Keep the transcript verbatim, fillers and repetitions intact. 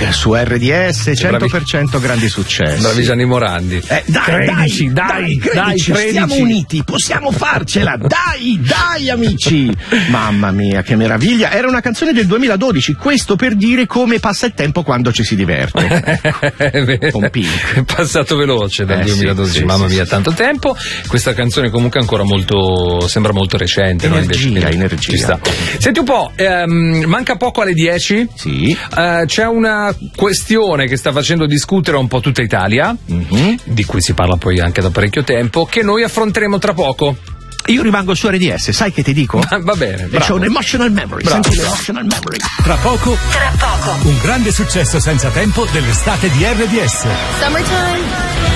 Pink su R D S, cento per cento grandi successi. Bravi Gianni Morandi. Eh, dai, credici, dai, dai, dai, dai, credici, credici. siamo uniti, possiamo farcela, dai, dai amici. Mamma mia, che meraviglia. Era una canzone del duemiladodici, questo per dire come passa il tempo quando ci si diverte. Con Pink. È passato veloce dal Eh, duemiladodici, sì, sì, mamma sì, mia, sì. tanto tempo. Questa canzone comunque ancora molto, sembra molto recente. Energia, no? Invece, energia. Ci sta. Senti un po', ehm, manca poco alle dieci. Sì. Eh, c'è una questione che sta facendo discutere un po' tutta Italia, Mm-hmm. di cui si parla poi anche da parecchio tempo, che noi affronteremo tra poco. Io rimango su R D S, sai che ti dico? Va bene, E bravo. c'ho un emotional memory, Bravo, senti bravo. l'emotional memory. Tra poco, Tra poco. un grande successo senza tempo dell'estate di R D S. Summertime.